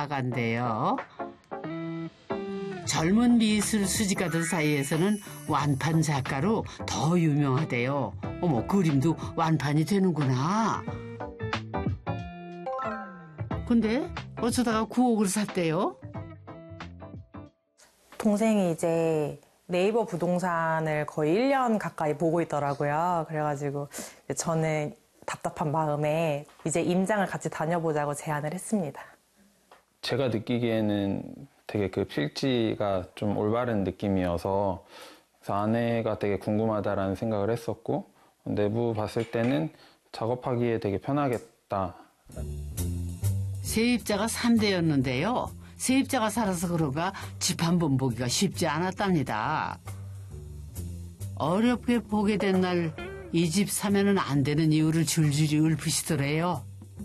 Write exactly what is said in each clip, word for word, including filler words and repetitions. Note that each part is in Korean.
작가인데요. 젊은 미술 수집가들 사이에서는 완판 작가로 더 유명하대요. 어머, 그림도 완판이 되는구나. 근데 어쩌다가 구억을 샀대요? 동생이 이제 네이버 부동산을 거의 일 년 가까이 보고 있더라고요. 그래가지고 저는 답답한 마음에 이제 임장을 같이 다녀보자고 제안을 했습니다. 제가 느끼기에는 되게 그 필지가 좀 올바른 느낌이어서 그래서 아내가 되게 궁금하다라는 생각을 했었고, 내부 봤을 때는 작업하기에 되게 편하겠다. 세입자가 삼 대였는데요. 세입자가 살아서 그런가 집 한 번 보기가 쉽지 않았답니다. 어렵게 보게 된 날 이 집 사면은 안 되는 이유를 줄줄이 읊으시더래요.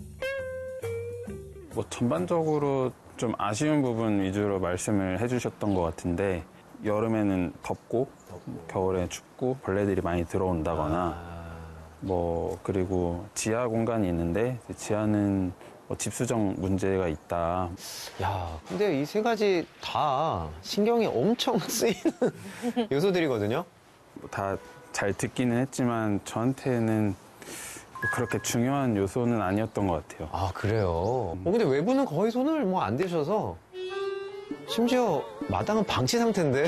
뭐 전반적으로 좀 아쉬운 부분 위주로 말씀을 해주셨던 것 같은데, 여름에는 덥고, 덥고. 겨울에 춥고 벌레들이 많이 들어온다거나 아... 뭐 그리고 지하 공간이 있는데 지하는 뭐 집수정 문제가 있다. 야, 근데 이 세 가지 다 신경이 엄청 쓰이는 요소들이거든요. 다 잘 듣기는 했지만 저한테는 그렇게 중요한 요소는 아니었던 것 같아요. 아, 그래요? 어, 근데 외부는 거의 손을 뭐 안 대셔서, 심지어 마당은 방치 상태인데.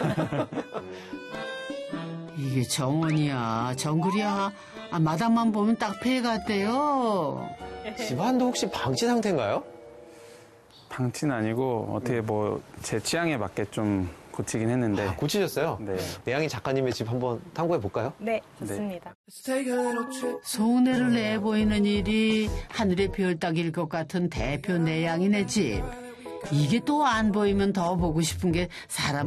이게 정원이야, 정글이야. 아, 마당만 보면 딱 폐 같대요. 집안도 혹시 방치 상태인가요? 방치는 아니고 어떻게 뭐 제 취향에 맞게 좀 고치긴 했는데. 아, 고치셨어요? 네. 내양이 작가님의 집 한번 탐구해 볼까요? 네, 좋습니다. 네. 손해를 내보이는 일이 하늘의 별 따기일 것 같은 대표 내양인의 집. 이게 또 안 보이면 더 보고 싶은 게 사람